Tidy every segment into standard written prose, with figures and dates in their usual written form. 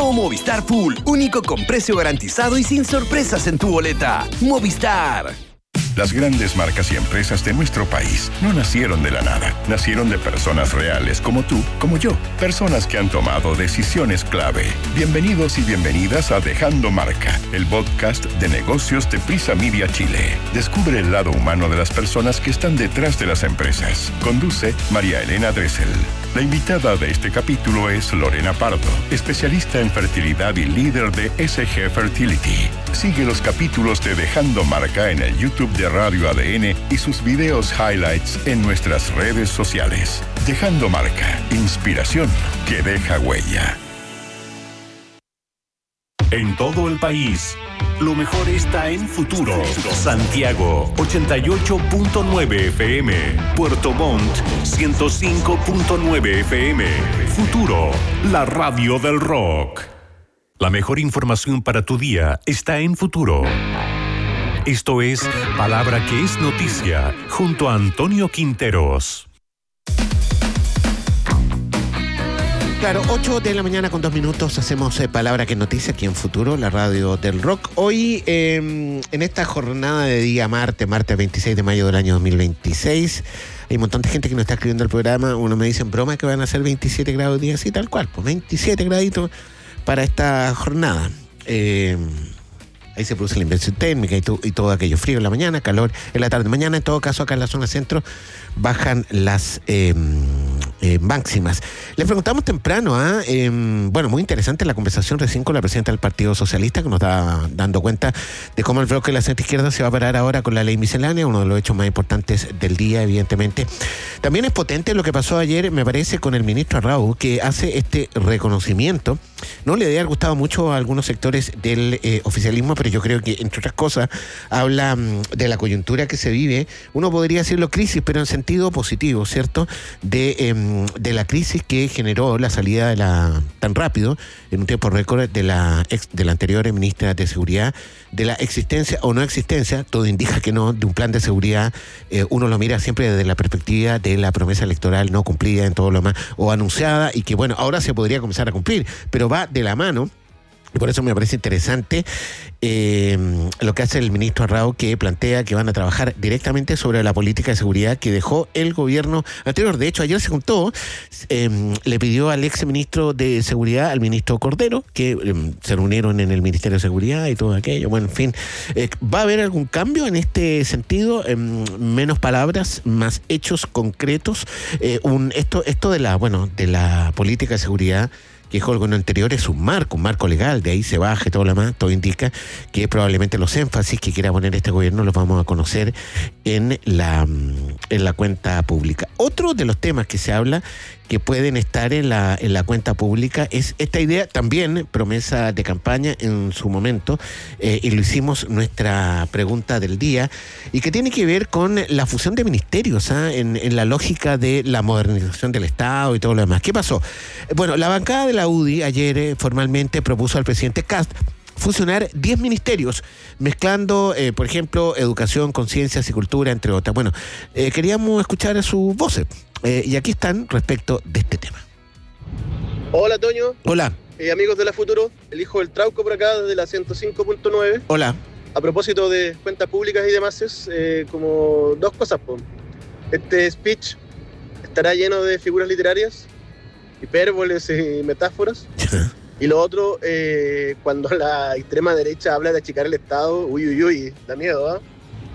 Llegó Movistar Full, único con precio garantizado y sin sorpresas en tu boleta. Movistar. Las grandes marcas y empresas de nuestro país no nacieron de la nada. Nacieron de personas reales como tú, como yo. Personas que han tomado decisiones clave. Bienvenidos y bienvenidas a Dejando Marca, el podcast de negocios de Prisa Media Chile. Descubre el lado humano de las personas que están detrás de las empresas. Conduce María Elena Dressel. La invitada de este capítulo es Lorena Pardo, especialista en fertilidad y líder de SG Fertility. Sigue los capítulos de Dejando Marca en el YouTube de Radio ADN y sus videos highlights en nuestras redes sociales. Dejando Marca, inspiración que deja huella. En todo el país, lo mejor está en Futuro. Santiago, 88.9 FM. Puerto Montt, 105.9 FM. Futuro, la radio del rock. La mejor información para tu día está en Futuro. Esto es Palabra que es Noticia, junto a Antonio Quinteros. Claro, 8 de la mañana con 2 minutos hacemos Palabra que es Noticia aquí en Futuro, la radio del rock. Hoy, en esta jornada de día martes 26 de mayo del año 2026, hay un montón de gente que nos está escribiendo el programa. Uno me dice en broma que van a ser 27 grados de día, así tal cual, pues 27 graditos para esta jornada. Ahí se produce la inversión térmica y todo aquello. Frío en la mañana, calor en la tarde. Mañana, en todo caso, acá en la zona centro, bajan las máximas. Le preguntamos temprano, bueno, muy interesante la conversación recién con la presidenta del Partido Socialista, que nos está dando cuenta de cómo el bloque de la centroizquierda se va a parar ahora con la ley miscelánea, uno de los hechos más importantes del día, evidentemente. También es potente lo que pasó ayer, me parece, con el ministro Arrau, que hace este reconocimiento. No le debe haber gustado mucho a algunos sectores del oficialismo, pero yo creo que, entre otras cosas, habla de la coyuntura que se vive. Uno podría decirlo crisis, pero en sentido positivo, ¿cierto? De la crisis que generó la salida tan rápido, en un tiempo récord, de la anterior ministra de Seguridad, de la existencia o no existencia, todo indica que no, de un plan de seguridad. Uno lo mira siempre desde la perspectiva de la promesa electoral no cumplida en todo lo más, o anunciada, y que bueno, ahora se podría comenzar a cumplir, pero va de la mano. Y por eso me parece interesante lo que hace el ministro Arrau, que plantea que van a trabajar directamente sobre la política de seguridad que dejó el gobierno anterior. De hecho, ayer se contó, le pidió al ex ministro de Seguridad, al ministro Cordero, que se reunieron en el Ministerio de Seguridad y todo aquello. Bueno, en fin, ¿va a haber algún cambio en este sentido? Menos palabras, más hechos concretos. Esto de la política de seguridad que dijo el gobierno anterior es un marco legal, de ahí se baje todo lo demás, todo indica que probablemente los énfasis que quiera poner este gobierno los vamos a conocer en la cuenta pública. Otro de los temas que se habla que pueden estar en la cuenta pública es esta idea, también promesa de campaña en su momento, y lo hicimos nuestra pregunta del día, y que tiene que ver con la fusión de ministerios, en la lógica de la modernización del Estado y todo lo demás. ¿Qué pasó? Bueno, la bancada de la UDI ayer formalmente propuso al presidente Kast fusionar 10 ministerios, mezclando, por ejemplo, educación, conciencia y cultura, entre otras. Bueno, queríamos escuchar sus voces, y aquí están respecto de este tema. Hola, Toño. Hola. Amigos de la Futuro, el hijo del Trauco por acá, desde la 105.9. Hola. A propósito de cuentas públicas y demás, como dos cosas, po. Este speech estará lleno de figuras literarias, hipérboles y metáforas. Y lo otro, cuando la extrema derecha habla de achicar el Estado, uy, da miedo, ¿ah?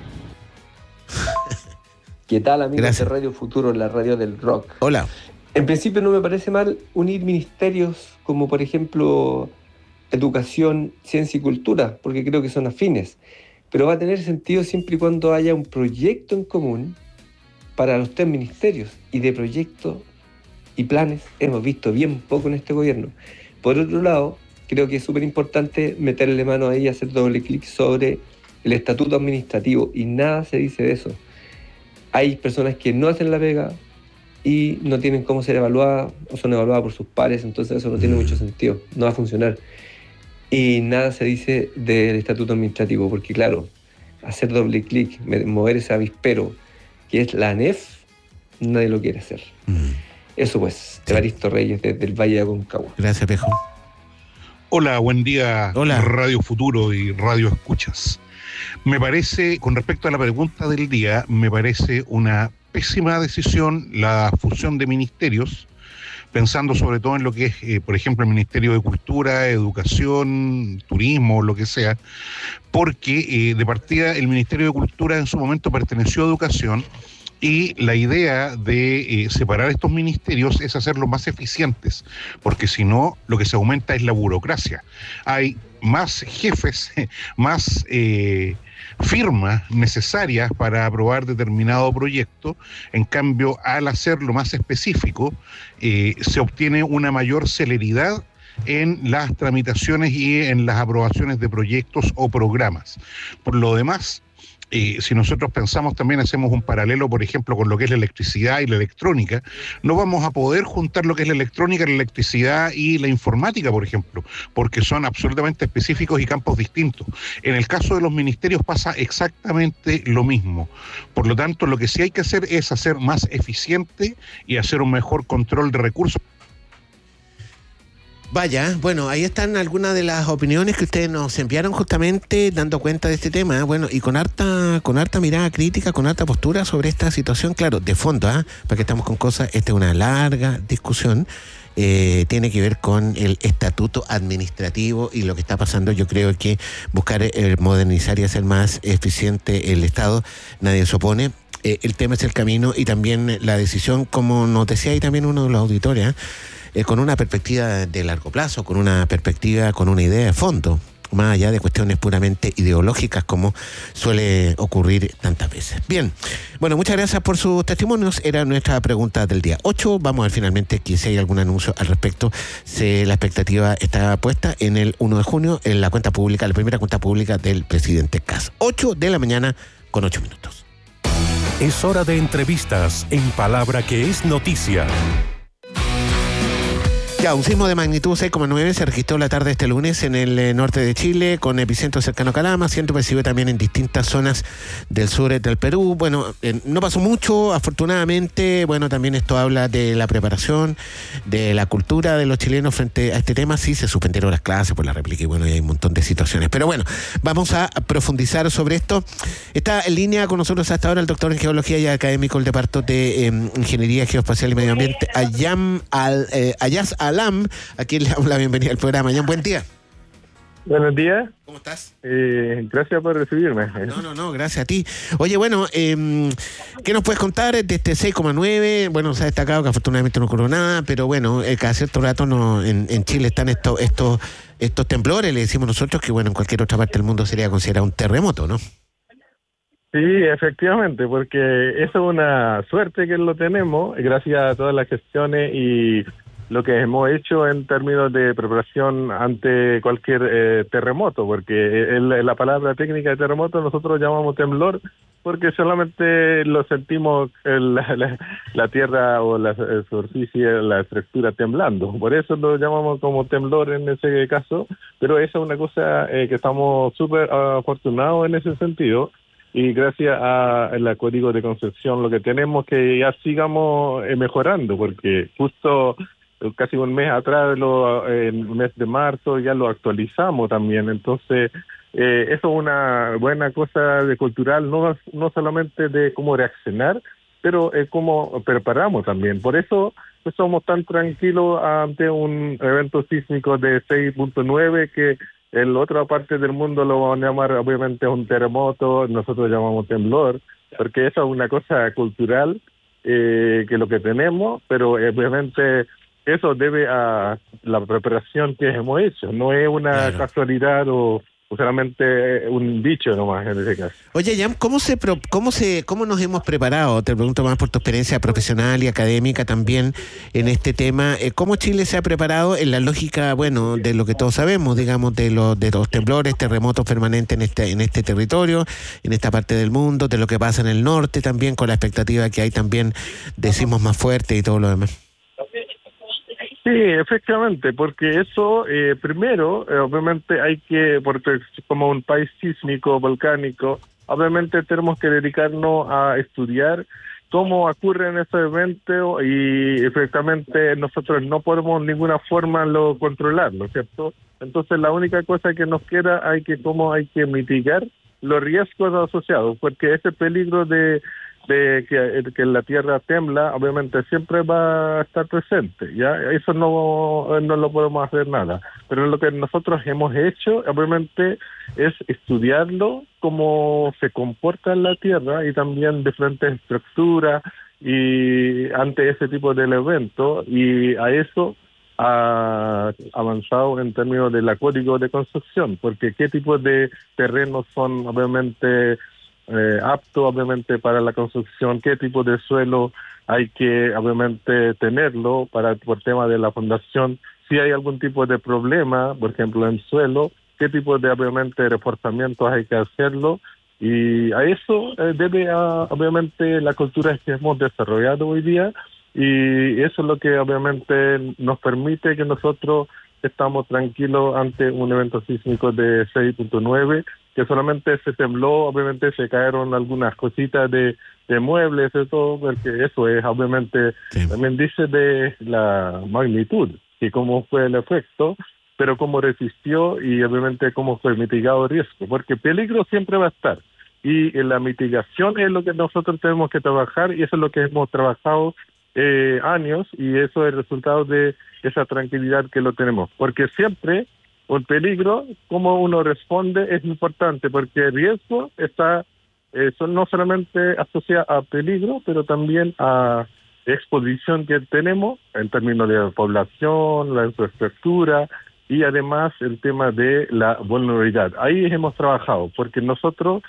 ¿Qué tal, amigos? Gracias. De Radio Futuro, la radio del rock? Hola. En principio no me parece mal unir ministerios como, por ejemplo, educación, ciencia y cultura, porque creo que son afines. Pero va a tener sentido siempre y cuando haya un proyecto en común para los 3 ministerios. Y de proyectos y planes hemos visto bien poco en este gobierno. Por otro lado, creo que es súper importante meterle mano ahí y hacer doble clic sobre el estatuto administrativo, y nada se dice de eso. Hay personas que no hacen la pega y no tienen cómo ser evaluadas o son evaluadas por sus pares, entonces eso no tiene mucho sentido, no va a funcionar. Y nada se dice del estatuto administrativo, porque claro, hacer doble clic, mover ese avispero que es la ANEF, nadie lo quiere hacer. Eso pues, Evaristo Reyes desde el Valle de Aconcagua. Gracias, Pejo. Hola, buen día. Hola. Radio Futuro y Radio Escuchas. Me parece, con respecto a la pregunta del día, me parece una pésima decisión la fusión de ministerios, pensando sobre todo en lo que es, por ejemplo, el Ministerio de Cultura, Educación, Turismo, lo que sea, porque de partida el Ministerio de Cultura en su momento perteneció a Educación, y la idea de separar estos ministerios es hacerlos más eficientes, porque si no, lo que se aumenta es la burocracia. Hay más jefes, más firmas necesarias para aprobar determinado proyecto. En cambio, al hacerlo más específico, se obtiene una mayor celeridad en las tramitaciones y en las aprobaciones de proyectos o programas. Por lo demás, si nosotros pensamos también, hacemos un paralelo, por ejemplo, con lo que es la electricidad y la electrónica, no vamos a poder juntar lo que es la electrónica, la electricidad y la informática, por ejemplo, porque son absolutamente específicos y campos distintos. En el caso de los ministerios pasa exactamente lo mismo. Por lo tanto, lo que sí hay que hacer es hacer más eficiente y hacer un mejor control de recursos. Vaya, bueno, ahí están algunas de las opiniones que ustedes nos enviaron justamente dando cuenta de este tema, bueno, y con harta mirada crítica, con harta postura sobre esta situación, claro, de fondo, porque estamos con cosas, esta es una larga discusión, tiene que ver con el estatuto administrativo y lo que está pasando. Yo creo que buscar modernizar y hacer más eficiente el Estado, nadie se opone. El tema es el camino y también la decisión, como nos decía ahí también uno de los auditores, con una perspectiva de largo plazo, con una perspectiva, con una idea de fondo, más allá de cuestiones puramente ideológicas como suele ocurrir tantas veces. Bien, bueno, muchas gracias por sus testimonios, era nuestra pregunta del día 8, vamos a ver finalmente que si hay algún anuncio al respecto. La expectativa está puesta en el 1 de junio en la cuenta pública, la primera cuenta pública del presidente Kast. 8 de la mañana con 8 minutos. Es hora de entrevistas en Palabra que es Noticia. Ya, un sismo de magnitud 6,9 se registró la tarde de este lunes en el norte de Chile, con epicentro cercano a Calama, siendo percibido también en distintas zonas del sur del Perú. Bueno, no pasó mucho, afortunadamente. Bueno, también esto habla de la preparación, de la cultura de los chilenos frente a este tema. Sí, se suspendieron las clases por la réplica y bueno, y hay un montón de situaciones. Pero bueno, vamos a profundizar sobre esto. Está en línea con nosotros hasta ahora el doctor en Geología y académico del Departamento de Ingeniería Geoespacial y Medio Ambiente, Ayaz Alam, a quien le damos la bienvenida al programa. Ayaz, buen día. Buenos días. ¿Cómo estás? Gracias por recibirme. No, gracias a ti. Oye, bueno, ¿qué nos puedes contar de este 6,9? Bueno, se ha destacado que afortunadamente no ocurrió nada, pero bueno, cada cierto rato en Chile están estos temblores, le decimos nosotros, que bueno, en cualquier otra parte del mundo sería considerado un terremoto, ¿no? Sí, efectivamente, porque eso es una suerte que lo tenemos, gracias a todas las gestiones y lo que hemos hecho en términos de preparación ante cualquier terremoto, porque la palabra técnica de terremoto nosotros llamamos temblor, porque solamente lo sentimos la tierra o la superficie, la estructura temblando. Por eso lo llamamos como temblor en ese caso, pero esa es una cosa que estamos súper afortunados en ese sentido. Y gracias al Código de Concepción lo que tenemos que ya sigamos mejorando, porque justo casi un mes atrás, en el mes de marzo, ya lo actualizamos también. Entonces, eso es una buena cosa de cultural, no solamente de cómo reaccionar, pero cómo preparamos también. Por eso pues, somos tan tranquilos ante un evento sísmico de 6.9 que en la otra parte del mundo lo van a llamar obviamente un terremoto, nosotros llamamos temblor, porque eso es una cosa cultural que lo que tenemos, pero obviamente eso debe a la preparación que hemos hecho, no es una casualidad o solamente un dicho nomás en ese caso. Oye, Jan, ¿cómo nos hemos preparado? Te pregunto más por tu experiencia profesional y académica también en este tema. ¿Cómo Chile se ha preparado en la lógica, bueno, de lo que todos sabemos, digamos, de los temblores, terremotos permanentes en este territorio, en esta parte del mundo, de lo que pasa en el norte también, con la expectativa que hay también de sismos más fuertes y todo lo demás? Sí, efectivamente, porque eso, primero, obviamente hay que, porque como un país sísmico, volcánico, obviamente tenemos que dedicarnos a estudiar cómo ocurren esos eventos y efectivamente nosotros no podemos de ninguna forma controlarlo, ¿cierto? Entonces la única cosa que nos queda hay que mitigar los riesgos asociados, porque ese peligro de que la tierra tiembla, obviamente siempre va a estar presente, ¿ya? Eso no lo podemos hacer nada, pero lo que nosotros hemos hecho, obviamente, es estudiarlo, cómo se comporta en la tierra y también diferentes estructuras y ante ese tipo de evento, y a eso ha avanzado en términos del código de construcción, porque qué tipo de terrenos son obviamente apto obviamente para la construcción, qué tipo de suelo hay que obviamente tenerlo por tema de la fundación, si hay algún tipo de problema, por ejemplo en suelo, qué tipo de obviamente reforzamientos hay que hacerlo, y a eso debe obviamente la cultura que hemos desarrollado hoy día, y eso es lo que obviamente nos permite que nosotros estamos tranquilos ante un evento sísmico de 6.9, que solamente se tembló, obviamente se cayeron algunas cositas de muebles, eso, porque eso es obviamente, también dice de la magnitud, y cómo fue el efecto, pero cómo resistió y obviamente cómo fue mitigado el riesgo, porque peligro siempre va a estar, y la mitigación es lo que nosotros tenemos que trabajar, y eso es lo que hemos trabajado años, y eso es el resultado de esa tranquilidad que lo tenemos, porque siempre un peligro, cómo uno responde es importante, porque el riesgo está no solamente asociado a peligro, pero también a exposición que tenemos en términos de población, la infraestructura y además el tema de la vulnerabilidad. Ahí hemos trabajado, porque nosotros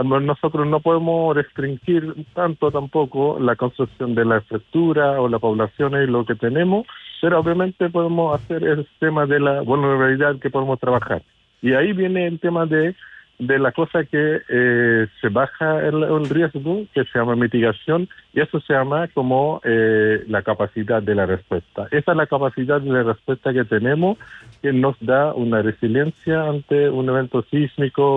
no podemos restringir tanto tampoco la construcción de la infraestructura o la población y lo que tenemos, pero obviamente podemos hacer el tema de la vulnerabilidad que podemos trabajar. Y ahí viene el tema de la cosa que se baja el riesgo, que se llama mitigación, y eso se llama como la capacidad de la respuesta. Esa es la capacidad de la respuesta que tenemos, que nos da una resiliencia ante un evento sísmico,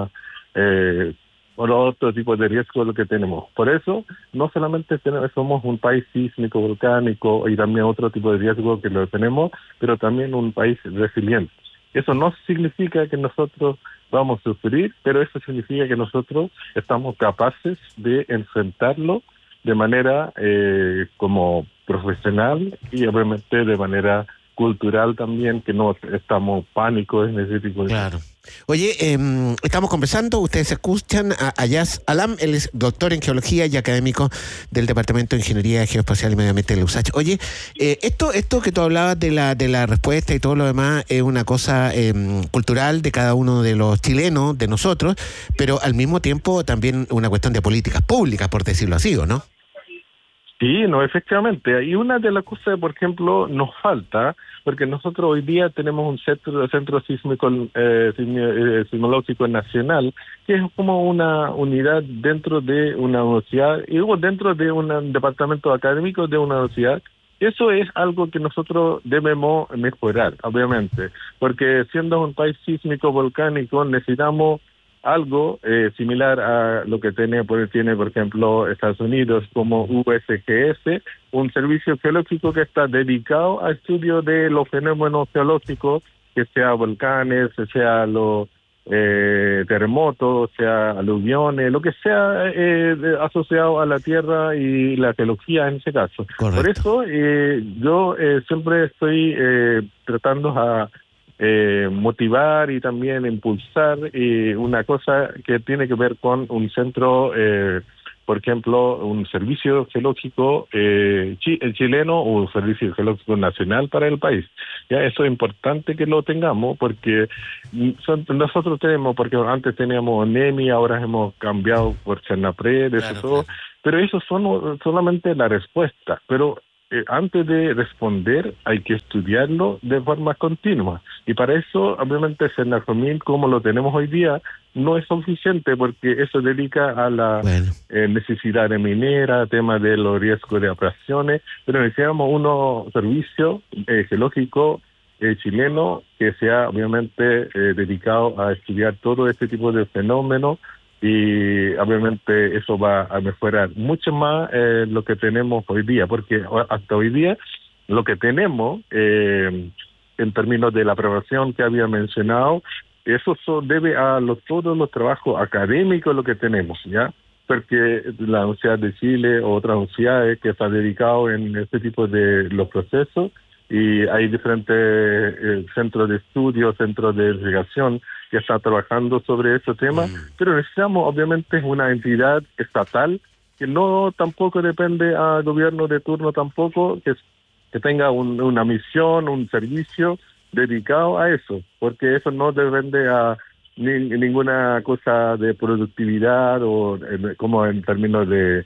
o otro tipo de riesgo lo que tenemos. Por eso, no solamente somos un país sísmico, volcánico y también otro tipo de riesgo que lo tenemos, pero también un país resiliente. Eso no significa que nosotros vamos a sufrir, pero eso significa que nosotros estamos capaces de enfrentarlo de manera como profesional y obviamente de manera cultural también, que no estamos pánicos en ese tipo de cosas. Claro. Oye, estamos conversando, ustedes escuchan a Ayaz Alam, él es doctor en geología y académico del Departamento de Ingeniería Geoespacial y Medio Ambiente de la USACH. Oye, esto que tú hablabas de la respuesta y todo lo demás es una cosa cultural de cada uno de los chilenos, de nosotros, pero al mismo tiempo también una cuestión de políticas públicas, por decirlo así, ¿o no? Sí, no, efectivamente. Y una de las cosas, por ejemplo, nos falta, porque nosotros hoy día tenemos un centro sísmico sismológico nacional, que es como una unidad dentro de una universidad, y luego dentro de un departamento académico de una universidad. Eso es algo que nosotros debemos mejorar, obviamente, porque siendo un país sísmico volcánico necesitamos algo similar a lo que tiene, por ejemplo, Estados Unidos, como USGS, un servicio geológico que está dedicado al estudio de los fenómenos geológicos, que sea volcanes, sea los terremotos, sea aluviones, lo que sea asociado a la Tierra y la geología en ese caso. Correcto. Por eso yo siempre estoy tratando a motivar y también impulsar una cosa que tiene que ver con un centro, por ejemplo, un servicio geológico chileno o un servicio geológico nacional para el país. Ya eso es importante que lo tengamos, porque nosotros tenemos, porque antes teníamos ONEMI, ahora hemos cambiado por CENAPRED, claro. Pero eso son solamente la respuesta, pero antes de responder hay que estudiarlo de forma continua, y para eso obviamente Senarjomil, como lo tenemos hoy día, no es suficiente, porque eso dedica a la necesidad de minera, tema de los riesgos de abrasiones, pero necesitamos un servicio geológico chileno que sea obviamente dedicado a estudiar todo este tipo de fenómenos y obviamente eso va a mejorar mucho más lo que tenemos hoy día, porque hasta hoy día lo que tenemos en términos de la preparación que había mencionado, eso debe a todos los trabajos académicos lo que tenemos, ¿ya? Porque la Universidad de Chile o otras universidades que están dedicadas en este tipo de los procesos, y hay diferentes centros de estudio, centros de investigación que están trabajando sobre ese tema, pero necesitamos obviamente una entidad estatal que no tampoco depende al gobierno de turno tampoco, que tenga una misión, un servicio dedicado a eso, porque eso no depende a ninguna cosa de productividad o como en términos de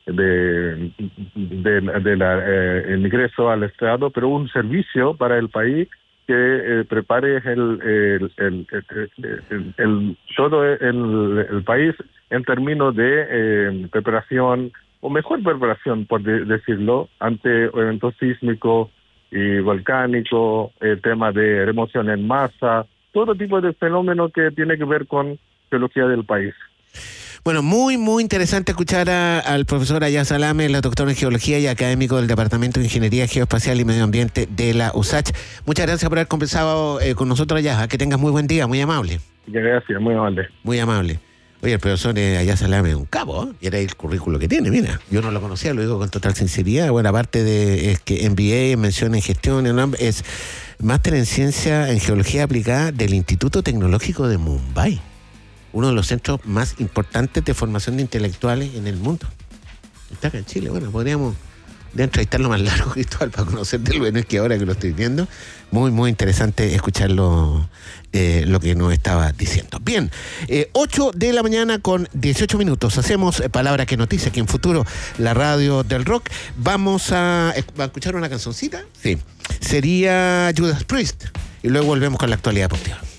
el ingreso al Estado, pero un servicio para el país que prepare todo el país en términos de preparación, o mejor preparación, por decirlo, ante eventos sísmicos y volcánicos, el tema de remoción en masa, todo tipo de fenómenos que tiene que ver con geología del país. Bueno, muy, muy interesante escuchar al profesor Ayaz Salame, el doctor en Geología y académico del Departamento de Ingeniería Geoespacial y Medio Ambiente de la USACH. Muchas gracias por haber conversado con nosotros, Ayaz. Que tengas muy buen día, muy amable. Gracias, muy amable. Muy amable. Oye, el profesor Ayaz Salame es un cabo, ¿eh? Y era el currículo que tiene, mira. Yo no lo conocía, lo digo con total sinceridad. Bueno, aparte de que MBA, mención en gestión, es máster en ciencia en geología aplicada del Instituto Tecnológico de Mumbai, uno de los centros más importantes de formación de intelectuales en el mundo. Está acá en Chile. Bueno, podríamos entrevistarlo más largo, Cristóbal, para conocer de lo bueno es que ahora que lo estoy viendo. Muy, muy interesante escucharlo, lo que nos estaba diciendo. Bien, 8 de la mañana con 18 minutos. Hacemos Palabra que Noticia aquí en Futuro, la radio del rock. Vamos a escuchar una cancioncita. Sí. Sería Judas Priest. Y luego volvemos con la actualidad deportiva.